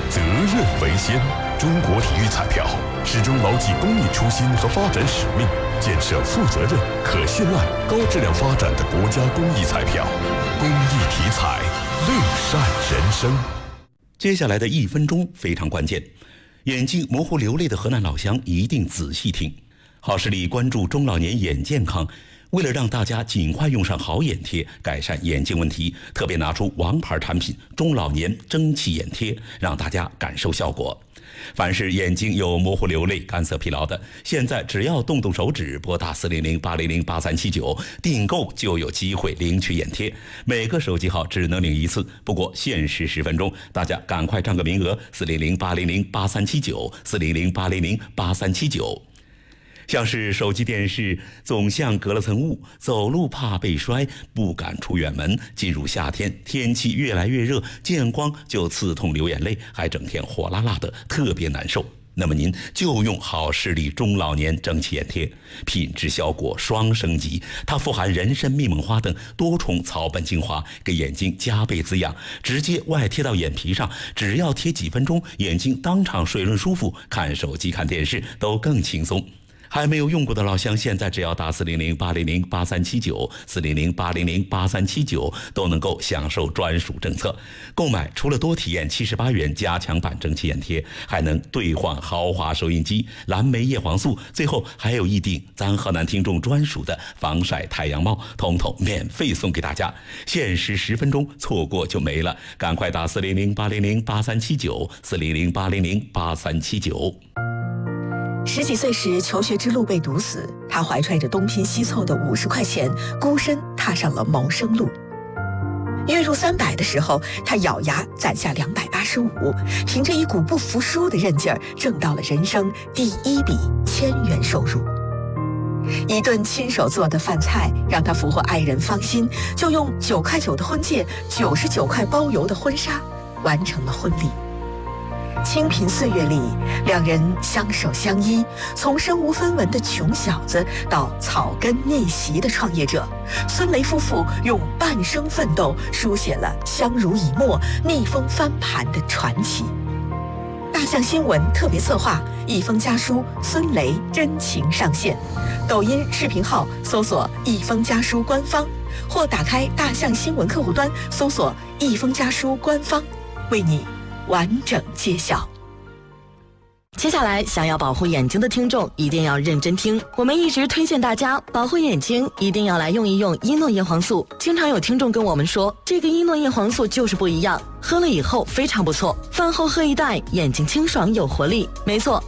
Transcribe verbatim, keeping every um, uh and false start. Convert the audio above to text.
责任为先。中国体育彩票始终牢记公益初心和发展使命，建设负责任、可信赖、高质量发展的国家公益彩票。公益体彩，乐善人生。 接下来的一分钟非常关键，眼睛模糊流泪的河南老乡一定仔细听。好视力关注中老年眼健康，为了让大家尽快用上好眼贴，改善眼睛问题，特别拿出王牌产品中老年蒸汽眼贴，让大家感受效果。凡是眼睛有模糊流泪、干涩疲劳的，现在只要动动手指，拨打四零零八零零八三七九订购，就有机会领取眼贴。每个手机号只能领一次，不过限时十分钟，大家赶快占个名额。四零零八零零八三七九，四零零八零零八三七九。像是手机电视总像隔了层雾，走路怕被摔，不敢出远门。进入夏天，天气越来越热，见光就刺痛流眼泪，还整天火辣辣的，特别难受。那么您就用好视力中老年蒸汽眼贴，品质效果双升级，它富含人参、蜜蒙花等多重草本精华，给眼睛加倍滋养，直接外贴到眼皮上，只要贴几分钟，眼睛当场水润舒服，看手机看电视都更轻松。还没有用过的老乡，现在只要打四零零八零零八三七九，四零零八零零八三七九，都能够享受专属政策。购买除了多体验七十八元加强版蒸汽眼贴，还能兑换豪华收音机、蓝莓叶黄素，最后还有一顶咱河南听众专属的防晒太阳帽，统统免费送给大家。限时十分钟，错过就没了，赶快打四零零八零零八三七九，四零零八零零八三七九。 十几岁时，求学之路被堵死，他怀揣着东拼西凑的五十块钱，孤身踏上了谋生路。月入三百的时候，他咬牙攒下两百八十五，凭着一股不服输的韧劲儿，挣到了人生第一笔千元收入。一顿亲手做的饭菜让他俘获爱人芳心，就用九块九的婚戒、九十九块包邮的婚纱，完成了婚礼。清贫岁月里，两人相守相依，从身无分文的穷小子到草根逆袭的创业者，孙雷夫妇用半生奋斗书写了相濡以沫、逆风翻盘的传奇。大象新闻特别策划，一封家书孙雷真情上线，抖音视频号搜索一封家书官方，或打开大象新闻客户端搜索一封家书官方，为你完整揭晓。 接下来，想要保护眼睛的听众一定要认真听。我们一直推荐大家保护眼睛，一定要来用一用伊诺叶黄素。经常有听众跟我们说，这个伊诺叶黄素就是不一样，喝了以后非常不错，饭后喝一袋，眼睛清爽有活力。没错。